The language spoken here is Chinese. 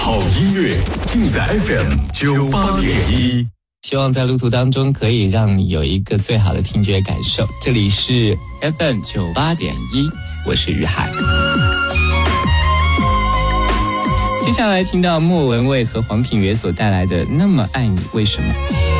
好音乐尽在 FM98.1。 希望在路途当中可以让你有一个最好的听觉感受。这里是 FM98.1，我是于海。接下来听到莫文蔚和黄品源所带来的《那么爱你为什么》。